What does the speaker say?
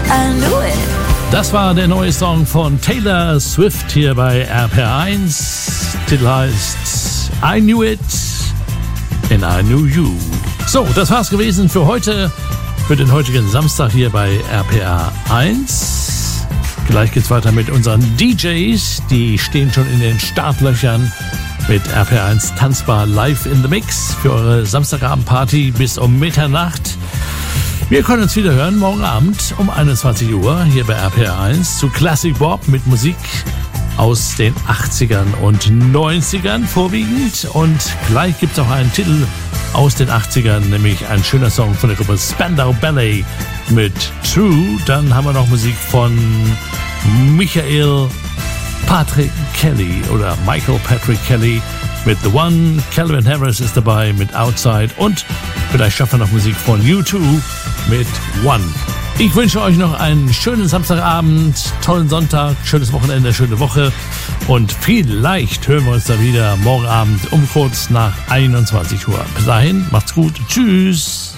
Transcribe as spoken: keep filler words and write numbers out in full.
I knew it. Das war der neue Song von Taylor Swift hier bei R P R eins. Titel heißt I Knew It and I Knew You. So, das war's gewesen für heute, für den heutigen Samstag hier bei R P R eins. Gleich geht's weiter mit unseren D Js, die stehen schon in den Startlöchern mit R P R eins Tanzbar live in the Mix für eure Samstagabendparty bis um Mitternacht. Wir können uns wieder hören morgen Abend um einundzwanzig Uhr hier bei R P R eins zu Classic Bob mit Musik aus den achtzigern und neunzigern vorwiegend. Und gleich gibt es auch einen Titel aus den achtzigern, nämlich ein schöner Song von der Gruppe Spandau Ballet mit True. Dann haben wir noch Musik von Michael Patrick Kelly oder Michael Patrick Kelly mit The One. Calvin Harris ist dabei mit Outside und vielleicht schaffen wir noch Musik von U zwei mit One. Ich wünsche euch noch einen schönen Samstagabend, tollen Sonntag, schönes Wochenende, schöne Woche und vielleicht hören wir uns da wieder morgen Abend um kurz nach einundzwanzig Uhr. Bis dahin, macht's gut, tschüss.